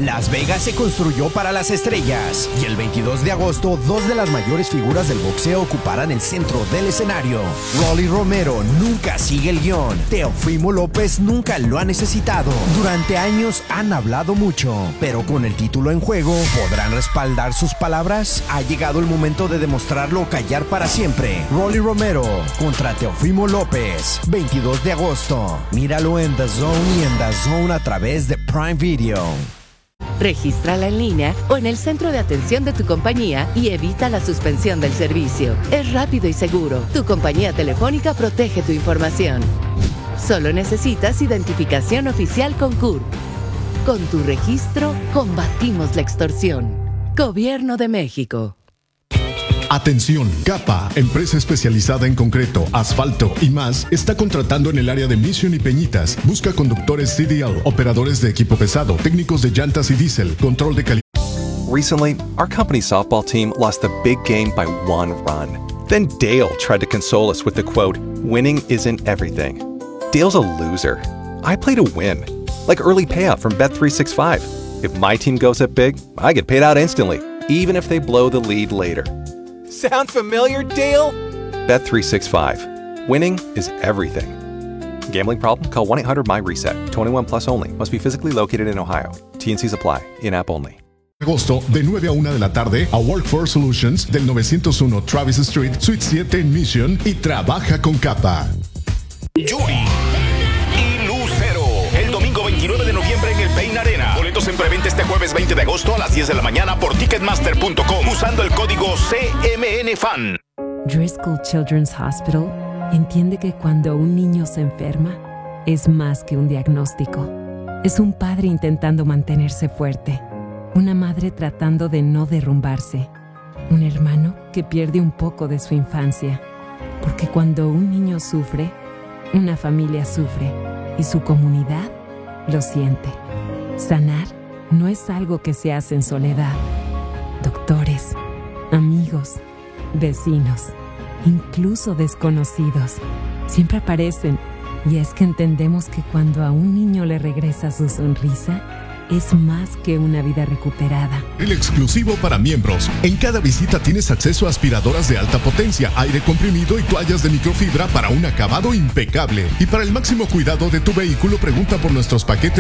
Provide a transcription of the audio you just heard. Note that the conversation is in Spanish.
Las Vegas se construyó para las estrellas y el 22 de agosto, dos de las mayores figuras del boxeo ocuparán el centro del escenario. Rolly Romero nunca sigue el guión. Teofimo López nunca lo ha necesitado. Durante años han hablado mucho, pero con el título en juego, ¿podrán respaldar sus palabras? Ha llegado el momento de demostrarlo o callar para siempre. Rolly Romero contra Teofimo López, 22 de agosto. Míralo en DAZN y en DAZN a través de Prime Video. Regístrala en línea o en el centro de atención de tu compañía y evita la suspensión del servicio. Es rápido y seguro. Tu compañía telefónica protege tu información. Solo necesitas identificación oficial con CURP. Con tu registro, combatimos la extorsión. Gobierno de México. Atención, Capa, empresa especializada en concreto, asfalto y más, está contratando en el área de Mission y Peñitas. Busca conductores CDL, operadores de equipo pesado, técnicos de llantas y diésel, control de calidad. Recently, our company's softball team lost the big game by 1 run. Then Dale tried to console us with the quote, "Winning isn't everything." Dale's a loser. I play to win. Like early payout from Bet365. If my team goes up big, I get paid out instantly, even if they blow the lead later. Sound familiar, Dale? Bet365. Winning is everything. Gambling problem? Call 1-800-MY-RESET. 21 plus only. Must be physically located in Ohio. T&Cs apply. In-app only. Agosto, de 9 a 1 de la tarde, a Workforce Solutions del 901 Travis Street, Suite 7 en Mission y trabaja con Capa. Yuri y Lucero. El domingo 29 de noviembre en el Pain Arena. Boletos en preventa este jueves 20 de agosto a las 10 de la mañana por Ticketmaster.com usando el código CMNFAN. Driscoll Children's Hospital entiende que cuando un niño se enferma, es más que un diagnóstico. Es un padre intentando mantenerse fuerte, una madre tratando de no derrumbarse, un hermano que pierde un poco de su infancia. Porque cuando un niño sufre, una familia sufre y su comunidad lo siente. Sanar no es algo que se hace en soledad. Doctores, amigos, vecinos, incluso desconocidos, siempre aparecen. Y es que entendemos que cuando a un niño le regresa su sonrisa, es más que una vida recuperada. El exclusivo para miembros. En cada visita tienes acceso a aspiradoras de alta potencia, aire comprimido y toallas de microfibra para un acabado impecable. Y para el máximo cuidado de tu vehículo, pregunta por nuestros paquetes